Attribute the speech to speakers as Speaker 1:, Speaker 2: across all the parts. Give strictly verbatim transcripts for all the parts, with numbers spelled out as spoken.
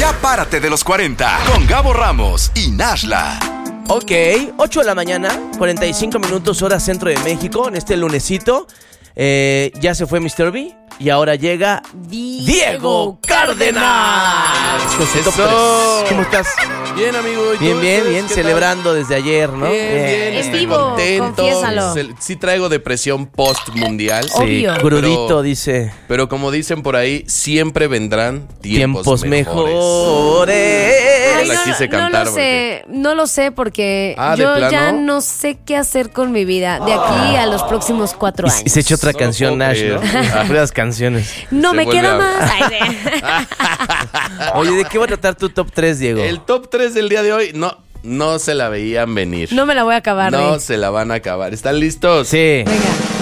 Speaker 1: Ya párate de los cuarenta con Gabo Ramos y Nashla.
Speaker 2: Ok, ocho de la mañana, cuarenta y cinco minutos hora centro de México, en este lunesito. Eh, ya se fue mister B y ahora llega
Speaker 3: Diego,
Speaker 2: Diego Cárdenas.
Speaker 4: Eso.
Speaker 2: ¿Cómo estás?
Speaker 4: Bien, amigo. ¿Y
Speaker 2: Bien,
Speaker 4: tú?
Speaker 2: bien,
Speaker 4: ¿Qué
Speaker 2: bien,
Speaker 4: tal?
Speaker 2: celebrando desde ayer, ¿no?
Speaker 4: Bien, bien,
Speaker 3: En
Speaker 4: estoy
Speaker 3: vivo,
Speaker 4: contento.
Speaker 3: confiésalo.
Speaker 4: Se- Sí traigo depresión post-mundial.
Speaker 2: Sí,
Speaker 3: Obvio.
Speaker 2: crudito,
Speaker 4: Pero-
Speaker 2: dice.
Speaker 4: Pero como dicen por ahí, siempre vendrán tiempos,
Speaker 2: Tiempos
Speaker 4: mejores.
Speaker 2: mejores.
Speaker 3: Ay,
Speaker 4: la
Speaker 3: no,
Speaker 4: quise
Speaker 3: no
Speaker 4: cantar
Speaker 3: lo
Speaker 4: porque-
Speaker 3: sé, no lo sé porque
Speaker 4: Ah, ¿de
Speaker 3: yo
Speaker 4: plano?
Speaker 3: ya no sé qué hacer con mi vida de aquí a los próximos cuatro
Speaker 2: Y,
Speaker 3: años.
Speaker 2: y se echó otra
Speaker 4: No lo
Speaker 2: canción,
Speaker 4: puedo
Speaker 2: Nash, ¿no?
Speaker 4: creer.
Speaker 2: Puras canciones.
Speaker 3: No
Speaker 4: Se
Speaker 3: me
Speaker 4: vuelve
Speaker 3: queda
Speaker 4: a-
Speaker 3: más. Ay, de-
Speaker 2: Oye, ¿de qué va a tratar tu top tres, Diego?
Speaker 4: El top tres del día de hoy, no, no se la veían venir.
Speaker 3: no me la voy a acabar.
Speaker 4: No
Speaker 3: de-
Speaker 4: se la van a acabar. ¿Están listos?
Speaker 2: Sí.
Speaker 3: Venga.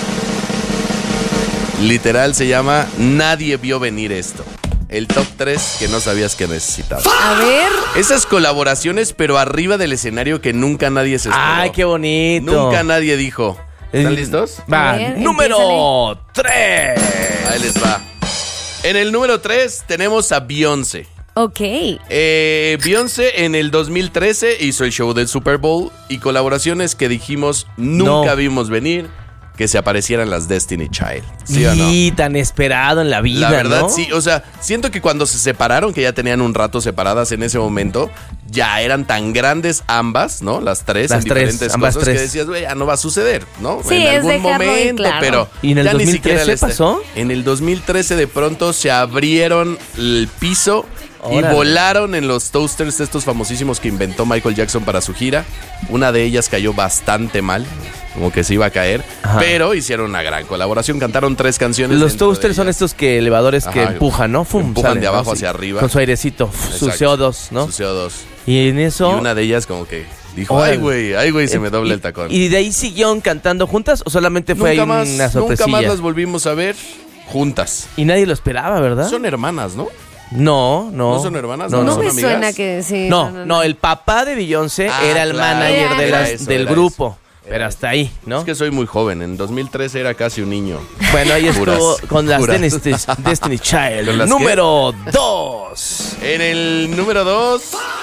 Speaker 4: Literal se llama Nadie vio venir esto. El top tres que no sabías que necesitabas.
Speaker 3: A ver.
Speaker 4: Esas colaboraciones, pero arriba del escenario que nunca nadie se esperó.
Speaker 2: Ay, qué bonito.
Speaker 4: Nunca nadie dijo. ¿Están
Speaker 2: Eh,
Speaker 4: listos?
Speaker 2: Va,
Speaker 3: A ver,
Speaker 2: número tres.
Speaker 4: Ahí les va. En el número tres tenemos a Beyoncé.
Speaker 3: Ok.
Speaker 4: Eh, Beyoncé en el dos mil trece hizo el show del Super Bowl y colaboraciones que dijimos nunca
Speaker 2: No.
Speaker 4: vimos venir que se aparecieran las Destiny Child. ¿Sí o no?
Speaker 2: Y tan esperado en la vida,
Speaker 4: La verdad,
Speaker 2: ¿no?
Speaker 4: sí. O sea, siento que cuando se separaron, que ya tenían un rato separadas en ese momento, ya eran tan grandes ambas, ¿no? Las tres
Speaker 2: Las
Speaker 4: en
Speaker 2: tres,
Speaker 4: diferentes
Speaker 2: ambas
Speaker 4: cosas
Speaker 2: tres.
Speaker 4: que decías, güey, ya no va a suceder, ¿no?
Speaker 3: Sí,
Speaker 4: en
Speaker 3: es
Speaker 4: algún
Speaker 3: dejarlo ir
Speaker 4: momento,
Speaker 3: claro.
Speaker 4: pero
Speaker 2: ¿Y en el
Speaker 4: ya ni
Speaker 2: dos mil
Speaker 4: siquiera
Speaker 2: trece
Speaker 4: el este-
Speaker 2: pasó?
Speaker 4: En el dos mil trece de pronto se abrieron el piso y
Speaker 2: Órale.
Speaker 4: volaron en los toasters estos famosísimos que inventó Michael Jackson para su gira. Una de ellas cayó bastante mal, como que se iba a caer,
Speaker 2: Ajá.
Speaker 4: pero hicieron una gran colaboración, cantaron tres canciones.
Speaker 2: Los
Speaker 4: dentro de
Speaker 2: toasters son
Speaker 4: ellas.
Speaker 2: estos que elevadores que
Speaker 4: Ajá,
Speaker 2: empujan, ¿no? Fum,
Speaker 4: empujan
Speaker 2: salen,
Speaker 4: de abajo
Speaker 2: ¿no?
Speaker 4: hacia arriba.
Speaker 2: Con su airecito, uf, su
Speaker 4: Exacto.
Speaker 2: C O dos, ¿no?
Speaker 4: Su C O dos.
Speaker 2: Y en eso...
Speaker 4: Y una de ellas como que dijo,
Speaker 2: Órale.
Speaker 4: ay, güey, ay, güey, se me dobla
Speaker 2: y-
Speaker 4: el tacón.
Speaker 2: ¿Y de ahí siguieron cantando juntas o solamente fue ahí
Speaker 4: nunca más,
Speaker 2: una
Speaker 4: nunca
Speaker 2: sorpresilla?
Speaker 4: más las volvimos a ver juntas.
Speaker 2: Y nadie lo esperaba, ¿verdad?
Speaker 4: Son hermanas, ¿no?
Speaker 2: No, no.
Speaker 4: ¿No son hermanas?
Speaker 2: No,
Speaker 3: No,
Speaker 4: ¿son
Speaker 3: me
Speaker 4: amigas?
Speaker 3: suena que sí.
Speaker 2: No, no, el papá de Beyoncé
Speaker 4: Ah,
Speaker 2: era el
Speaker 4: claro.
Speaker 2: manager
Speaker 3: Era-
Speaker 2: de
Speaker 3: era
Speaker 2: las-
Speaker 4: eso,
Speaker 2: del
Speaker 4: era
Speaker 2: grupo.
Speaker 4: eso.
Speaker 2: Pero hasta ahí, ¿no?
Speaker 4: Es que soy muy joven. En dos mil trece era casi un niño.
Speaker 2: Bueno, ahí estuvo
Speaker 4: Puras,
Speaker 2: con las
Speaker 4: puras.
Speaker 2: Destiny, Destiny Child.
Speaker 4: ¿Con las
Speaker 2: Número dos.
Speaker 4: En el número dos,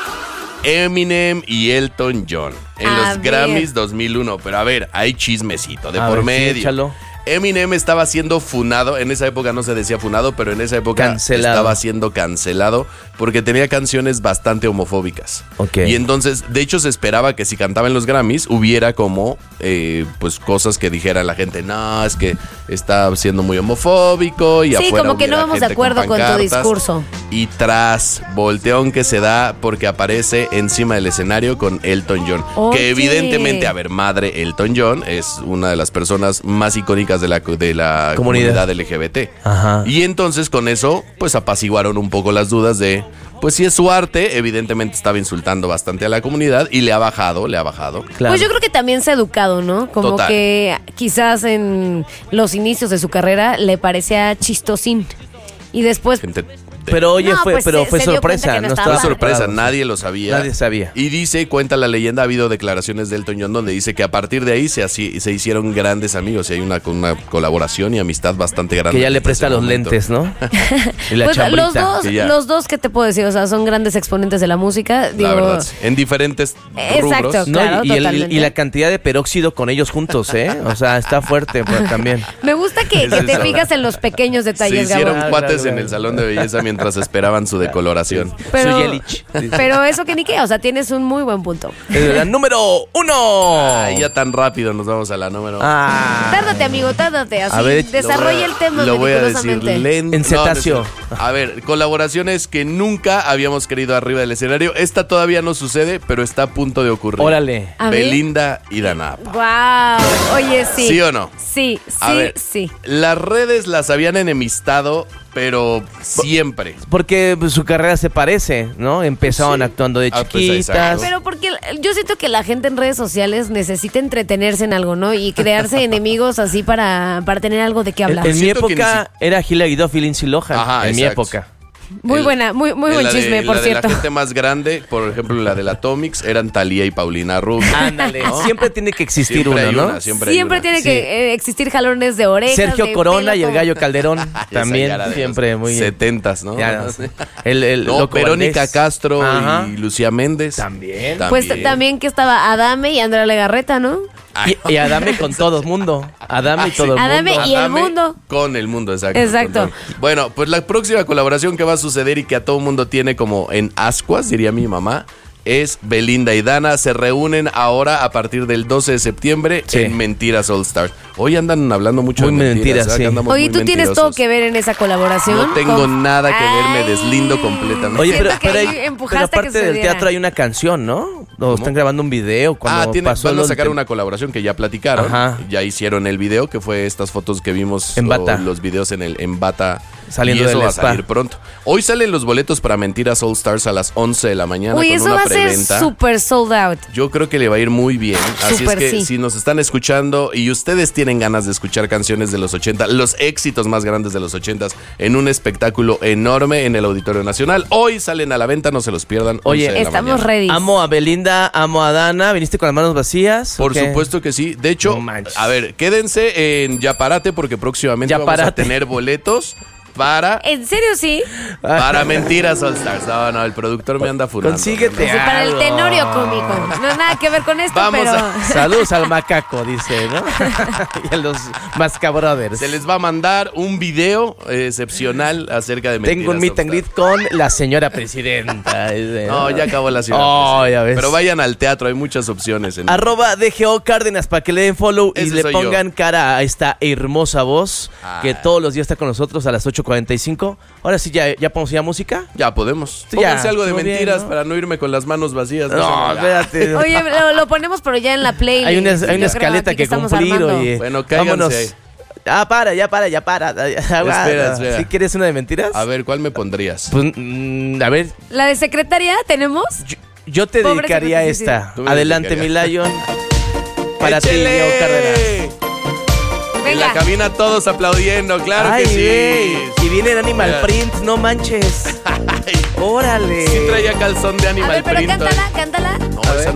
Speaker 4: Eminem y Elton John. En
Speaker 3: A
Speaker 4: los
Speaker 3: ver.
Speaker 4: Grammys dos mil uno. Pero a ver, hay chismecito de
Speaker 2: A
Speaker 4: por
Speaker 2: ver, sí,
Speaker 4: medio.
Speaker 2: échalo.
Speaker 4: Eminem estaba siendo funado, en esa época no se decía funado, pero en esa época
Speaker 2: Cancelado.
Speaker 4: estaba siendo cancelado porque tenía canciones bastante homofóbicas.
Speaker 2: Ok.
Speaker 4: Y entonces, de hecho, se esperaba que si cantaba en los Grammys hubiera como, eh, pues, cosas que dijera la gente, no, es que está siendo muy homofóbico y
Speaker 3: Sí,
Speaker 4: afuera
Speaker 3: como que no
Speaker 4: hubiera
Speaker 3: vamos de
Speaker 4: gente
Speaker 3: acuerdo con tu
Speaker 4: pancartas.
Speaker 3: discurso.
Speaker 4: Y tras volteón que se da porque aparece encima del escenario con Elton John.
Speaker 3: Oye.
Speaker 4: Que evidentemente, a ver, madre Elton John es una de las personas más icónicas de la, de la
Speaker 2: Comunidad.
Speaker 4: comunidad. L G B T.
Speaker 2: Ajá.
Speaker 4: Y entonces con eso, pues apaciguaron un poco las dudas de, pues si es su arte, evidentemente estaba insultando bastante a la comunidad y le ha bajado, le ha bajado.
Speaker 2: Claro.
Speaker 3: Pues yo creo que también se ha educado, ¿no? Como
Speaker 4: Total.
Speaker 3: que quizás en los inicios de su carrera le parecía chistosín. Y después,
Speaker 4: Gente,
Speaker 2: Pero oye,
Speaker 3: No,
Speaker 2: fue,
Speaker 3: pues,
Speaker 2: pero
Speaker 3: se-
Speaker 2: fue
Speaker 3: se dio
Speaker 2: sorpresa,
Speaker 3: cuenta que no
Speaker 2: no
Speaker 3: estaba
Speaker 2: estaba
Speaker 4: fue sorpresa,
Speaker 2: preparado.
Speaker 4: nadie lo sabía.
Speaker 2: Nadie sabía.
Speaker 4: Y dice, cuenta la leyenda, ha habido declaraciones de Elton John donde dice que a partir de ahí se, así, se hicieron grandes amigos y hay una, una colaboración y amistad bastante grande.
Speaker 2: Que ya le
Speaker 4: desde
Speaker 2: presta
Speaker 4: ese
Speaker 2: los
Speaker 4: momento.
Speaker 2: lentes, ¿no? Y la
Speaker 3: pues
Speaker 2: chambrita.
Speaker 3: los dos,
Speaker 4: que ya.
Speaker 3: los dos, ¿qué te puedo decir? O sea, son grandes exponentes de la música. Digo,
Speaker 4: La verdad, sí. En diferentes
Speaker 3: Exacto.
Speaker 4: rubros.
Speaker 2: No,
Speaker 3: Claro,
Speaker 2: y, el-
Speaker 3: totalmente.
Speaker 2: y la cantidad de peróxido con ellos juntos, ¿eh? O sea, está fuerte pues, también.
Speaker 3: me gusta que,
Speaker 4: Es
Speaker 3: que te
Speaker 4: eso.
Speaker 3: fijas en los pequeños
Speaker 4: Se
Speaker 3: detalles,
Speaker 4: hicieron
Speaker 3: Gabo.
Speaker 4: cuates
Speaker 2: Claro,
Speaker 4: en
Speaker 2: claro.
Speaker 4: el salón de belleza mientras esperaban su decoloración.
Speaker 3: Pero,
Speaker 2: Soy Yelich.
Speaker 3: pero eso que ni qué, o sea, tienes un muy buen punto.
Speaker 2: Es la número uno.
Speaker 4: Ay, ya tan rápido nos vamos a la número.
Speaker 2: Ah.
Speaker 3: Tárdate, amigo, tárdate. Así,
Speaker 2: A ver,
Speaker 3: desarrolla el tema
Speaker 4: Lo voy a decir
Speaker 3: meticulosamente.
Speaker 4: lento.
Speaker 2: En cetáceo.
Speaker 4: No, no es- a ver, colaboraciones que nunca habíamos querido arriba del escenario. Esta todavía no sucede, pero está a punto de ocurrir.
Speaker 2: Órale.
Speaker 3: A ver.
Speaker 4: Belinda y Danapa.
Speaker 3: Wow. Oye, sí.
Speaker 4: ¿Sí o no?
Speaker 3: Sí,
Speaker 4: A
Speaker 3: sí,
Speaker 4: ver,
Speaker 3: sí.
Speaker 4: las redes las habían enemistado, pero siempre.
Speaker 2: Porque pues, su carrera se parece, ¿no? Empezaron
Speaker 4: Sí.
Speaker 2: actuando de
Speaker 4: Ah, pues,
Speaker 2: chiquitas.
Speaker 4: exacto.
Speaker 3: Pero porque yo siento que la gente en redes sociales necesita entretenerse en algo, ¿no? Y crearse enemigos así para, para tener algo de qué
Speaker 2: En,
Speaker 3: hablar.
Speaker 2: en mi
Speaker 4: Siento que
Speaker 2: época era Hilary Duff y Lindsay Lohan.
Speaker 4: Ajá,
Speaker 2: en mi
Speaker 4: exacto.
Speaker 2: época.
Speaker 3: Muy
Speaker 4: El-
Speaker 3: buena, muy, muy
Speaker 4: en
Speaker 3: buen
Speaker 4: la de-
Speaker 3: chisme, por
Speaker 4: la
Speaker 3: cierto.
Speaker 4: De la gente más grande, por ejemplo, la de la Atomics, eran Thalía y Paulina Rubio.
Speaker 2: Ándale, siempre tiene que existir
Speaker 4: Siempre
Speaker 2: uno,
Speaker 4: hay
Speaker 2: ¿no?
Speaker 4: una, siempre hay
Speaker 3: Siempre
Speaker 4: una.
Speaker 3: tiene
Speaker 2: Sí.
Speaker 3: que eh, existir jalones de orejas.
Speaker 2: Sergio
Speaker 3: de
Speaker 2: Corona
Speaker 3: pelo,
Speaker 2: y el
Speaker 3: todo.
Speaker 2: Gallo Calderón
Speaker 4: Esa
Speaker 2: también,
Speaker 4: ya era de
Speaker 2: siempre
Speaker 4: los
Speaker 2: muy...
Speaker 4: setentas, ¿no?
Speaker 2: Ya, no sé. El, el
Speaker 4: No,
Speaker 2: Loco
Speaker 4: Verónica
Speaker 2: Valdés.
Speaker 4: Castro
Speaker 2: Ajá.
Speaker 4: y Lucía Méndez.
Speaker 2: También.
Speaker 3: Pues t- también que estaba Adame y Andrea Legarreta, ¿no?
Speaker 4: Ay,
Speaker 2: Y, y Adame con todo el mundo. Adame y
Speaker 4: Ah,
Speaker 2: todo el
Speaker 3: sí. Adame
Speaker 2: mundo.
Speaker 3: y el
Speaker 4: Adame
Speaker 3: mundo.
Speaker 4: Con el mundo, exacto.
Speaker 3: Exacto.
Speaker 4: Con todo. Bueno, pues la próxima colaboración que va a suceder y que a todo el mundo tiene como en ascuas, diría mi mamá, es Belinda y Dana. Se reúnen ahora a partir del doce de septiembre
Speaker 2: Sí.
Speaker 4: en Mentiras All Stars. Hoy andan hablando mucho
Speaker 2: Muy
Speaker 4: de mentiras.
Speaker 2: mentiras,
Speaker 4: ¿verdad?
Speaker 2: sí.
Speaker 4: Que andamos
Speaker 3: Oye,
Speaker 4: muy
Speaker 3: tú tienes todo
Speaker 4: mentirosos.
Speaker 3: que ver en esa colaboración.
Speaker 4: No tengo
Speaker 3: Con-
Speaker 4: nada que ver, me
Speaker 3: Ay.
Speaker 4: deslindo completamente.
Speaker 2: Oye, pero,
Speaker 3: Siento que
Speaker 2: pero,
Speaker 3: ahí
Speaker 2: hay- pero
Speaker 3: empujaste a que
Speaker 2: aparte del
Speaker 3: sucediera.
Speaker 2: teatro hay una canción, ¿no? O están grabando un video cuando
Speaker 4: Ah, tiene,
Speaker 2: pasó
Speaker 4: van
Speaker 2: lo
Speaker 4: a
Speaker 2: del
Speaker 4: sacar
Speaker 2: tem-
Speaker 4: una colaboración que ya platicaron.
Speaker 2: Ajá.
Speaker 4: Ya hicieron el video, que fue estas fotos que vimos.
Speaker 2: En
Speaker 4: o
Speaker 2: bata.
Speaker 4: los videos en el en bata.
Speaker 2: Saliendo
Speaker 4: y eso
Speaker 2: del
Speaker 4: va a
Speaker 2: spa.
Speaker 4: salir pronto. Hoy salen los boletos para Mentiras All Stars a las once de la mañana
Speaker 3: Uy,
Speaker 4: con
Speaker 3: eso
Speaker 4: una
Speaker 3: va a ser
Speaker 4: preventa.
Speaker 3: súper sold out.
Speaker 4: Yo creo que le va a ir muy bien. Así
Speaker 3: Súper
Speaker 4: es que
Speaker 3: sí.
Speaker 4: si nos están escuchando y ustedes tienen ganas de escuchar canciones de los ochenta, los éxitos más grandes de los ochenta, en un espectáculo enorme en el Auditorio Nacional, hoy salen a la venta, no se los pierdan.
Speaker 2: Oye,
Speaker 4: once de la
Speaker 3: Estamos
Speaker 4: mañana.
Speaker 3: ready.
Speaker 2: Amo a Belinda, amo a Dana. ¿Viniste con las manos vacías?
Speaker 4: Por
Speaker 2: ¿O qué?
Speaker 4: supuesto que sí. De hecho,
Speaker 2: No manches.
Speaker 4: a ver, quédense en Yaparate porque próximamente
Speaker 2: Ya
Speaker 4: vamos a
Speaker 2: Párate.
Speaker 4: tener boletos para,
Speaker 3: ¿En serio sí?
Speaker 4: para Mentiras All Stars. No, no, el productor me anda funando.
Speaker 2: Consíguete
Speaker 3: Pues para el
Speaker 2: algo.
Speaker 3: tenorio cómico. No, nada que ver con esto,
Speaker 4: Vamos
Speaker 3: pero...
Speaker 4: a-
Speaker 2: Saludos al macaco, dice, ¿no? y a los Mascabrothers.
Speaker 4: Se les va a mandar un video eh, excepcional acerca de Mentiras
Speaker 2: Tengo un meet
Speaker 4: All
Speaker 2: and greet
Speaker 4: Stars.
Speaker 2: con la señora presidenta. Dice,
Speaker 4: No, ya acabó la ciudad.
Speaker 2: Oh, ya ves.
Speaker 4: Pero vayan al teatro, hay muchas opciones. En...
Speaker 2: Arroba D G O Cárdenas para que le den follow y
Speaker 4: Ese
Speaker 2: le
Speaker 4: soy
Speaker 2: pongan cara a esta hermosa voz
Speaker 4: Ah.
Speaker 2: que todos los días está con nosotros a las ocho cuarenta y cinco. Ahora sí, ya, ya podemos ir a música.
Speaker 4: Ya podemos.
Speaker 2: Sí,
Speaker 4: Pónganse
Speaker 2: ya,
Speaker 4: algo de
Speaker 2: muy bien,
Speaker 4: mentiras
Speaker 2: ¿no?
Speaker 4: para no irme con las manos vacías.
Speaker 2: No,
Speaker 4: sé, ya.
Speaker 2: espérate.
Speaker 3: Oye, lo, lo ponemos pero ya en la playlist.
Speaker 2: hay una, hay
Speaker 3: Yo
Speaker 2: una
Speaker 3: creo
Speaker 2: escaleta
Speaker 3: aquí
Speaker 2: que
Speaker 3: estamos
Speaker 2: cumplir,
Speaker 3: armando.
Speaker 2: oye.
Speaker 4: Bueno, cáiganse.
Speaker 2: Ah, para, ya para, ya para.
Speaker 4: Espera, espera.
Speaker 2: ¿Sí quieres una de mentiras?
Speaker 4: A ver, ¿cuál me pondrías?
Speaker 2: Pues, mm, a ver,
Speaker 3: ¿La de secretaria tenemos?
Speaker 2: yo, yo te
Speaker 3: Pobre
Speaker 2: dedicaría
Speaker 3: secretaria, sí, sí.
Speaker 2: esta.
Speaker 4: Tú me
Speaker 2: Adelante, mi
Speaker 4: dedicarías.
Speaker 2: Lion. Para ti,
Speaker 4: ¡Échele!
Speaker 2: Diego Cárdenas.
Speaker 4: En la
Speaker 3: Venga.
Speaker 4: cabina todos aplaudiendo, claro
Speaker 2: Ay,
Speaker 4: que sí.
Speaker 2: güey. Y viene en Animal
Speaker 4: Mira.
Speaker 2: Print, no manches.
Speaker 4: Ay,
Speaker 2: Órale.
Speaker 4: sí traía calzón de
Speaker 3: A
Speaker 4: Animal
Speaker 3: ver, pero
Speaker 4: Print.
Speaker 3: cántala, cántala.
Speaker 4: No,
Speaker 2: A
Speaker 4: esa
Speaker 2: ver.